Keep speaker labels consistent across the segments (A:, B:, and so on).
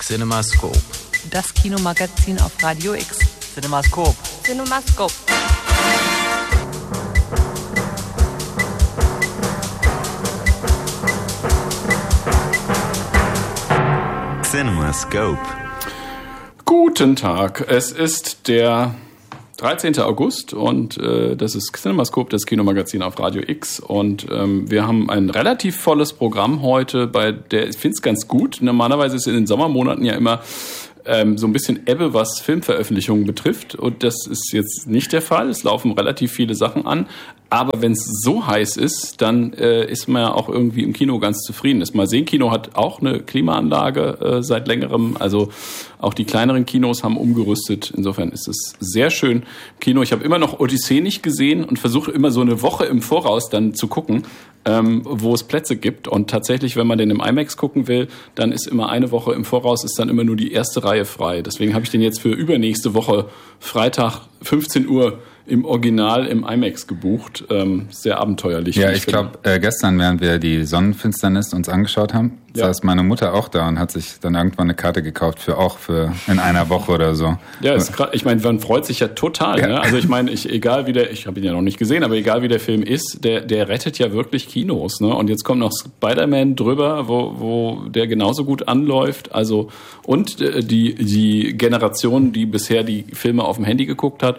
A: CinemaScope.
B: Das Kinomagazin auf Radio X.
C: CinemaScope.
D: CinemaScope.
A: CinemaScope.
E: Guten Tag, es ist der 13. August und das ist CinemaScope, das Kinomagazin auf Radio X, und wir haben ein relativ volles Programm heute, ich finde es ganz gut. Normalerweise ist in den Sommermonaten ja immer so ein bisschen Ebbe, was Filmveröffentlichungen betrifft, und das ist jetzt nicht der Fall. Es laufen relativ viele Sachen an, aber wenn es so heiß ist, dann ist man ja auch irgendwie im Kino ganz zufrieden. Das Mal-Sehen-Kino hat auch eine Klimaanlage seit längerem, also auch die kleineren Kinos haben umgerüstet. Insofern ist es sehr schön. Kino, ich habe immer noch Odyssee nicht gesehen und versuche immer so eine Woche im Voraus dann zu gucken, wo es Plätze gibt. Und tatsächlich, wenn man den im IMAX gucken will, dann ist immer eine Woche im Voraus, ist dann immer nur die erste Reihe frei. Deswegen habe ich den jetzt für übernächste Woche, Freitag, 15 Uhr, im Original im IMAX gebucht. Sehr abenteuerlich.
F: Ja, ich glaube, gestern, während wir die Sonnenfinsternis uns angeschaut haben, saß meine Mutter auch da und hat sich dann irgendwann eine Karte gekauft für in einer Woche oder so.
E: Ja, ich meine, man freut sich ja total. Ja. Ne? Also ich meine, ich habe ihn ja noch nicht gesehen, aber egal wie der Film ist, der rettet ja wirklich Kinos. Ne? Und jetzt kommt noch Spider-Man drüber, wo der genauso gut anläuft. Also und die Generation, die bisher die Filme auf dem Handy geguckt hat,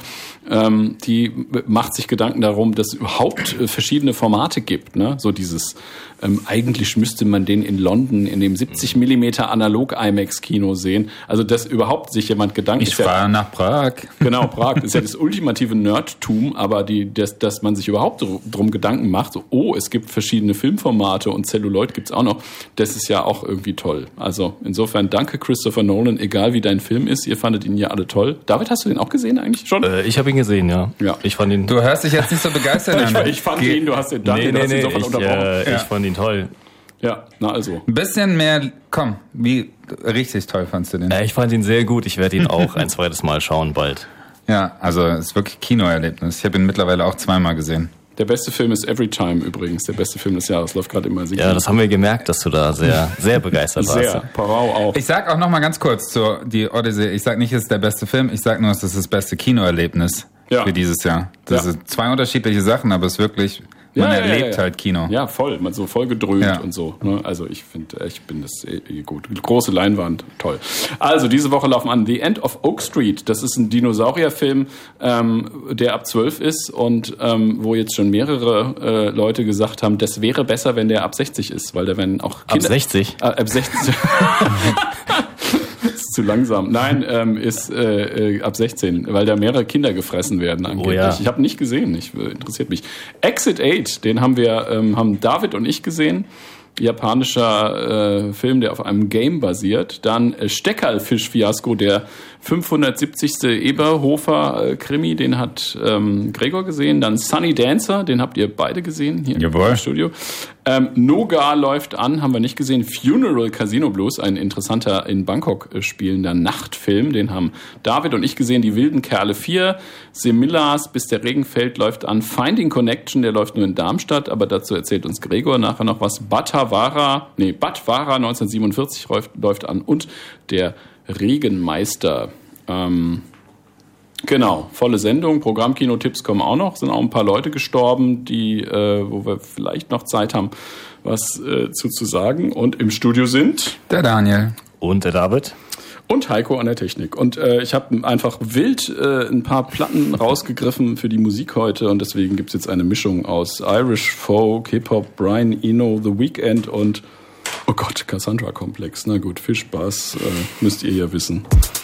E: die macht sich Gedanken darum, dass es überhaupt verschiedene Formate gibt. Ne? So dieses, eigentlich müsste man den in London in dem 70mm Analog-IMAX-Kino sehen. Also dass überhaupt sich jemand Gedanken...
F: Ich fahre nach Prag.
E: Genau, Prag ist ja das ultimative Nerdtum, aber dass man sich überhaupt drum Gedanken macht, so, es gibt verschiedene Filmformate und Celluloid gibt's auch noch, das ist ja auch irgendwie toll. Also insofern danke Christopher Nolan, egal wie dein Film ist, ihr fandet ihn ja alle toll. David, hast du den auch gesehen eigentlich schon?
C: Ich habe ihn gesehen, ja. Ich fand ihn...
F: Du hörst dich jetzt nicht so begeistert an.
E: Ich fand ihn, du hast ihn sofort unterbrochen.
C: Ich fand ihn toll.
E: Ja, na also.
F: Ein bisschen mehr, wie richtig toll fandst du den?
C: Ich fand ihn sehr gut. Ich werde ihn auch ein zweites Mal schauen bald.
F: Ja, also es ist wirklich Kinoerlebnis. Ich habe ihn mittlerweile auch zweimal gesehen.
E: Der beste Film ist Everytime übrigens. Der beste Film des Jahres. Läuft gerade immer.
C: Ja, das haben wir gemerkt, dass du da sehr, sehr begeistert warst.
E: Sehr, Parau auch.
F: Ich sag auch noch mal ganz kurz die Odyssey. Ich sag nicht, es ist der beste Film. Ich sag nur, es ist das beste Kinoerlebnis für dieses Jahr. Das sind zwei unterschiedliche Sachen, aber es ist wirklich... Man erlebt halt Kino.
E: Ja, voll. Man so voll gedröhnt und so. Ne? Also ich finde, ich bin das gut. Große Leinwand, toll. Also diese Woche laufen an The End of Oak Street. Das ist ein Dinosaurierfilm, der ab 12 ist und wo jetzt schon mehrere Leute gesagt haben, das wäre besser, wenn der ab 60 ist, weil da werden auch Kinder...
C: Ab 60?
E: Ab 60. Zu langsam. Nein, ist ab 16, weil da mehrere Kinder gefressen werden angeblich.
C: Oh ja.
E: Ich habe nicht gesehen, interessiert mich. Exit 8, den haben David und ich gesehen. Japanischer Film, der auf einem Game basiert. Dann Steckerlfisch-Fiasko, der 570. Eberhofer-Krimi, den hat Gregor gesehen. Dann Sunny Dancer, den habt ihr beide gesehen hier im Studio. Noga läuft an, haben wir nicht gesehen. Funeral Casino Blues, ein interessanter in Bangkok spielender Nachtfilm, den haben David und ich gesehen. Die wilden Kerle 4, Semillas, bis der Regen fällt, läuft an. Finding Connection, der läuft nur in Darmstadt, aber dazu erzählt uns Gregor nachher noch was. Bhattwara 1947 läuft an, und der Regenmeister. Genau, volle Sendung. Programmkino-Tipps kommen auch noch. Sind auch ein paar Leute gestorben, wo wir vielleicht noch Zeit haben, was zu sagen. Und im Studio sind
F: der Daniel
C: und der David
E: und Heiko an der Technik. Und ich habe einfach wild ein paar Platten rausgegriffen für die Musik heute, und deswegen gibt's jetzt eine Mischung aus Irish Folk, Hip-Hop, Brian Eno, The Weeknd und Cassandra Komplex. Na gut, Fischbass müsst ihr ja wissen.